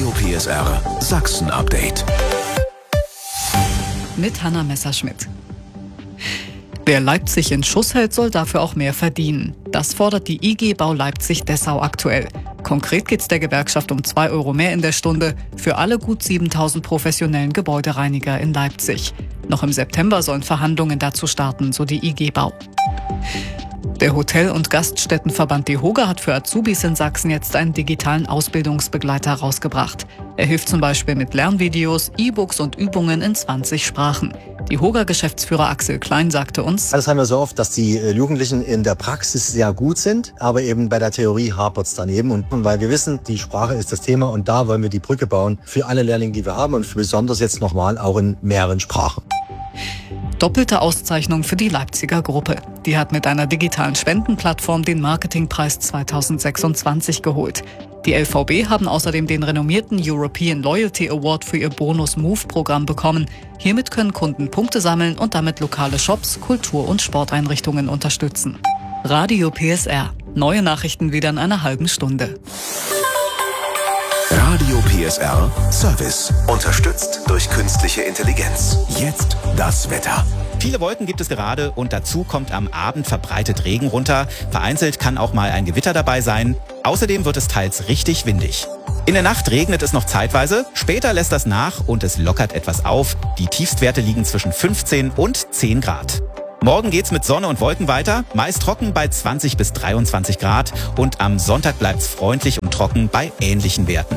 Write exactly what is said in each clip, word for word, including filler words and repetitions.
Radio P S R Sachsen Update. Mit Hanna Messerschmidt. Wer Leipzig in Schuss hält, soll dafür auch mehr verdienen. Das fordert die I G Bau Leipzig-Dessau aktuell. Konkret geht es der Gewerkschaft um zwei Euro mehr in der Stunde für alle gut siebentausend professionellen Gebäudereiniger in Leipzig. Noch im September sollen Verhandlungen dazu starten, so die I G Bau. Der Hotel- und Gaststättenverband DEHOGA hat für Azubis in Sachsen jetzt einen digitalen Ausbildungsbegleiter rausgebracht. Er hilft zum Beispiel mit Lernvideos, E-Books und Übungen in zwanzig Sprachen. DEHOGA-Geschäftsführer Axel Klein sagte uns: Das haben wir so oft, dass die Jugendlichen in der Praxis sehr gut sind, aber eben bei der Theorie hapert es daneben. Und weil wir wissen, die Sprache ist das Thema und da wollen wir die Brücke bauen für alle Lehrlinge, die wir haben und für besonders jetzt nochmal auch in mehreren Sprachen. Doppelte Auszeichnung für die Leipziger Gruppe. Die hat mit einer digitalen Spendenplattform den Marketingpreis zweitausendsechsundzwanzig geholt. Die L V B haben außerdem den renommierten European Loyalty Award für ihr Bonus-Move-Programm bekommen. Hiermit können Kunden Punkte sammeln und damit lokale Shops, Kultur- und Sporteinrichtungen unterstützen. Radio P S R. Neue Nachrichten wieder in einer halben Stunde. Radio P S R Service. Unterstützt durch künstliche Intelligenz. Jetzt das Wetter. Viele Wolken gibt es gerade und dazu kommt am Abend verbreitet Regen runter. Vereinzelt kann auch mal ein Gewitter dabei sein. Außerdem wird es teils richtig windig. In der Nacht regnet es noch zeitweise, später lässt das nach und es lockert etwas auf. Die Tiefstwerte liegen zwischen fünfzehn und zehn Grad. Morgen geht's mit Sonne und Wolken weiter, meist trocken bei zwanzig bis dreiundzwanzig Grad und am Sonntag bleibt's freundlich und trocken bei ähnlichen Werten.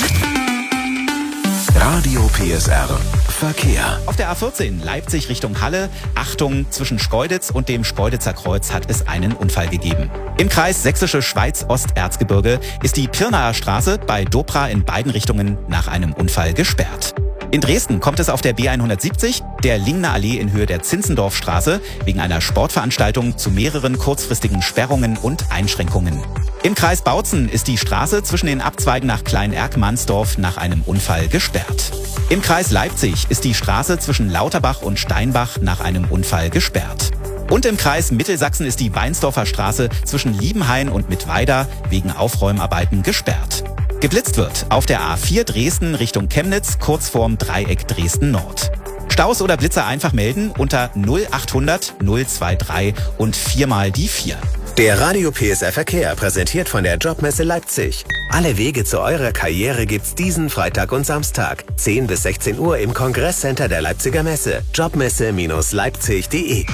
Radio P S R Verkehr. Auf der A vierzehn Leipzig Richtung Halle, Achtung, zwischen Schkeuditz und dem Schkeuditzer Kreuz hat es einen Unfall gegeben. Im Kreis Sächsische Schweiz-Osterzgebirge ist die Pirnaer Straße bei Dopra in beiden Richtungen nach einem Unfall gesperrt. In Dresden kommt es auf der B hundertsiebzig, der Lingner Allee in Höhe der Zinzendorfstraße, wegen einer Sportveranstaltung zu mehreren kurzfristigen Sperrungen und Einschränkungen. Im Kreis Bautzen ist die Straße zwischen den Abzweigen nach Klein-Erkmannsdorf nach einem Unfall gesperrt. Im Kreis Leipzig ist die Straße zwischen Lauterbach und Steinbach nach einem Unfall gesperrt. Und im Kreis Mittelsachsen ist die Weinsdorfer Straße zwischen Liebenhain und Mittweida wegen Aufräumarbeiten gesperrt. Geblitzt wird auf der A vier Dresden Richtung Chemnitz, kurz vorm Dreieck Dresden Nord. Staus oder Blitzer einfach melden unter null achthundert null drei drei und viermal die vier. Der Radio P S R Verkehr, präsentiert von der Jobmesse Leipzig. Alle Wege zu eurer Karriere gibt's diesen Freitag und Samstag. zehn bis sechzehn Uhr im Kongresscenter der Leipziger Messe. Jobmesse Leipzig punkt de